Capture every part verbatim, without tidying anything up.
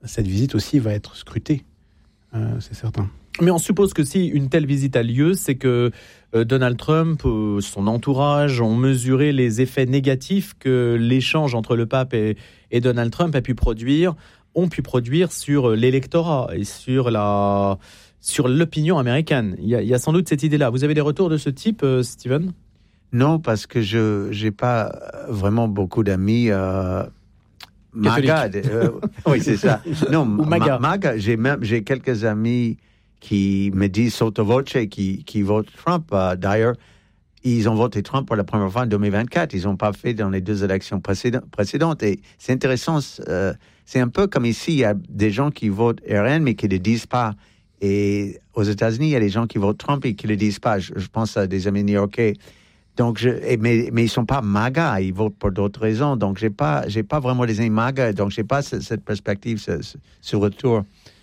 cette visite aussi va être scrutée, euh, c'est certain. Mais on suppose que si une telle visite a lieu, c'est que euh, Donald Trump, euh, son entourage ont mesuré les effets négatifs que l'échange entre le pape et, et Donald Trump a pu produire, ont pu produire sur l'électorat et sur, la, sur l'opinion américaine. Il y, a, il y a sans doute cette idée-là. Vous avez des retours de ce type, euh, Steven ? Non, parce que je n'ai pas vraiment beaucoup d'amis... Euh... MAGA, euh, oui, c'est ça. Non, MAGA. MAGA, j'ai même j'ai quelques amis qui me disent sotto voce qui qui votent Trump. Euh, d'ailleurs, ils ont voté Trump pour la première fois en deux mille vingt-quatre. Ils n'ont pas fait dans les deux élections précédentes. Et c'est intéressant. Euh, c'est un peu comme ici, il y a des gens qui votent R N mais qui ne le disent pas. Et aux États-Unis, il y a des gens qui votent Trump et qui ne le disent pas. Je, je pense à des amis new-yorkais. Donc, je, mais, mais ils sont pas MAGA, ils votent pour d'autres raisons. Donc, j'ai pas, j'ai pas vraiment des amis MAGA, donc j'ai pas cette, cette perspective, ce, ce retour.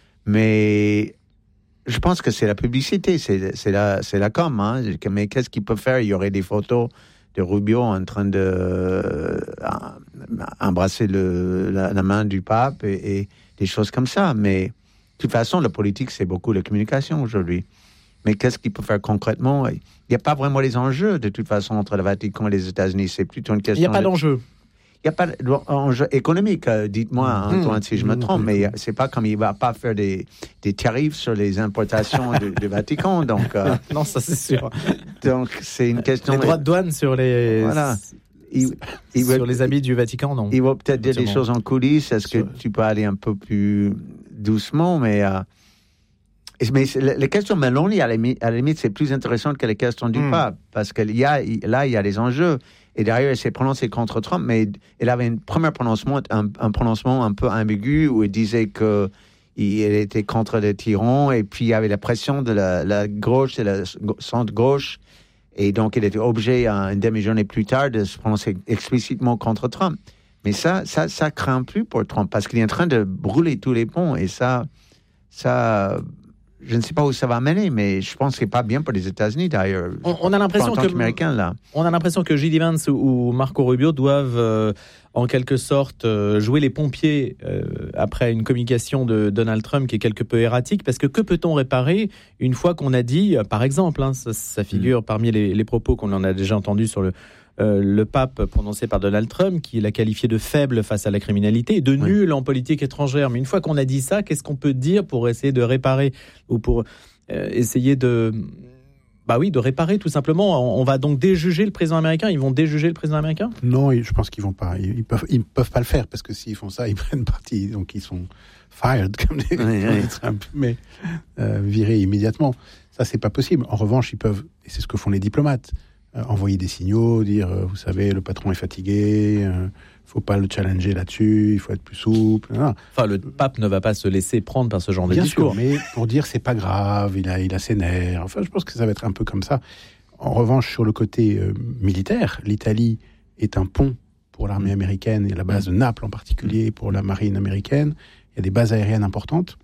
Mais je pense que c'est la publicité, c'est, c'est la, c'est la com, hein. Mais qu'est-ce qu'il peut faire? Il y aurait des photos de Rubio en train de euh, embrasser le, la, la main du pape et, et des choses comme ça. Mais de toute façon, la politique, c'est beaucoup de communication aujourd'hui. Mais qu'est-ce qu'il peut faire concrètement? Il n'y a pas vraiment les enjeux, de toute façon, entre le Vatican et les États-Unis. C'est plutôt une question... Il n'y a pas de... d'enjeu. Il n'y a pas d'enjeu économique. Dites-moi, mmh. Antoine, si je me trompe, mmh. mais ce n'est pas comme il ne va pas faire des, des tarifs sur les importations du, du Vatican. Donc, euh, non, ça c'est sûr. Donc, c'est une question... Les droits de douane sur les... Voilà. Il, il sur veut, les habits du Vatican, non. Il va peut-être dire des choses en coulisses. Est-ce que tu peux aller un peu plus doucement, mais... Euh, Mais les questions Meloni, à la limite, à la limite, c'est plus intéressant que les questions du mmh. pape, parce que y a, là, il y a des enjeux. Et derrière, elle s'est prononcée contre Trump, mais elle avait un premier prononcement, un, un prononcement un peu ambigu, où elle disait qu'elle était contre les tyrans, et puis il y avait la pression de la, la gauche et la centre-gauche, et donc elle était obligée, une demi-journée plus tard, de se prononcer explicitement contre Trump. Mais ça, ça, ça craint plus pour Trump, parce qu'il est en train de brûler tous les ponts, et ça... ça je ne sais pas où ça va mener, mais je pense que c'est pas bien pour les États-Unis d'ailleurs. On, on a l'impression en tant que qu'Américain, là. On a l'impression que J D Vance ou Marco Rubio doivent euh, en quelque sorte euh, jouer les pompiers euh, après une communication de Donald Trump qui est quelque peu erratique, parce que que peut-on réparer une fois qu'on a dit, par exemple, hein, ça, ça figure mmh. parmi les, les propos qu'on en a déjà entendus sur le Euh, le pape prononcé par Donald Trump, qui l'a qualifié de faible face à la criminalité et de nul oui. en politique étrangère. Mais une fois qu'on a dit ça, qu'est-ce qu'on peut dire pour essayer de réparer ou pour euh, essayer de, bah oui, de réparer tout simplement? On, on va donc déjuger le président américain. Ils vont déjuger le président américain? Non, je pense qu'ils vont pas. Ils, ils peuvent, ils peuvent pas le faire, parce que s'ils font ça, ils prennent parti. Donc ils sont fired comme les, oui, comme oui. les Trump, mais euh, virés immédiatement. Ça, c'est pas possible. En revanche, ils peuvent, et c'est ce que font les diplomates. Euh, envoyer des signaux, dire, euh, vous savez, le patron est fatigué, il euh, ne faut pas le challenger là-dessus, il faut être plus souple. Non. Enfin, le pape ne va pas se laisser prendre par ce genre Bien de discours. Sûr, mais pour dire, c'est pas grave, il a, il a ses nerfs. Enfin, je pense que ça va être un peu comme ça. En revanche, sur le côté euh, militaire, l'Italie est un pont pour l'armée mmh. américaine, et la base de Naples en particulier pour la marine américaine. Il y a des bases aériennes importantes.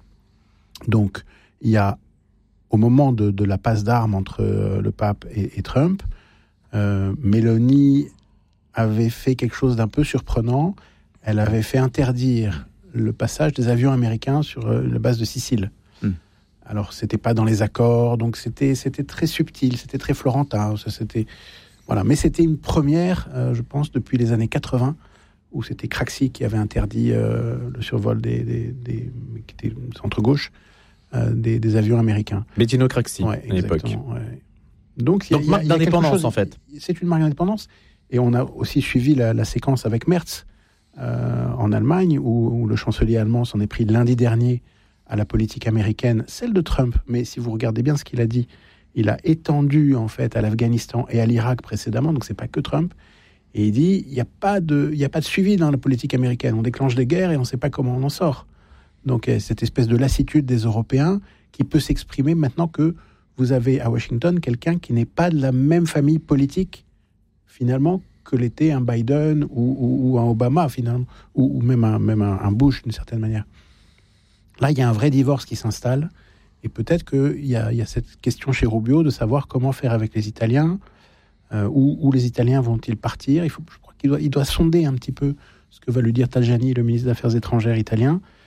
Donc, il y a, au moment de, de la passe d'armes entre euh, le pape et, et Trump, Euh, Meloni avait fait quelque chose d'un peu surprenant. Elle avait fait interdire le passage des avions américains sur euh, la base de Sicile. Mm. Alors, c'était pas dans les accords, donc c'était, c'était très subtil, c'était très florentin. Ça, c'était, voilà. Mais c'était une première, euh, je pense, depuis les années quatre-vingts, où c'était Craxi qui avait interdit euh, le survol des, des, des, qui était centre-gauche, euh, des, des avions américains. Bettino Craxi, ouais, à l'époque. Ouais. Donc, il y a, Donc, marque d'indépendance, chose, en fait. C'est une marque d'indépendance. Et on a aussi suivi la, la séquence avec Merz euh, en Allemagne, où, où le chancelier allemand s'en est pris lundi dernier à la politique américaine, celle de Trump. Mais si vous regardez bien ce qu'il a dit, il a étendu, en fait, à l'Afghanistan et à l'Irak précédemment, donc c'est pas que Trump. Et il dit, il n'y a pas de, il n'y a pas de suivi dans la politique américaine. On déclenche des guerres et on ne sait pas comment on en sort. Donc, il y a cette espèce de lassitude des Européens qui peut s'exprimer maintenant que vous avez à Washington quelqu'un qui n'est pas de la même famille politique, finalement, que l'était un Biden ou, ou, ou un Obama, finalement, ou, ou même, un, même un, un Bush, d'une certaine manière. Là, il y a un vrai divorce qui s'installe, et peut-être qu'il y a, il y a cette question chez Rubio de savoir comment faire avec les Italiens, euh, où, où les Italiens vont-ils partir. Il faut, je crois qu'il doit, il doit sonder un petit peu ce que va lui dire Tajani, le ministre des Affaires étrangères italien.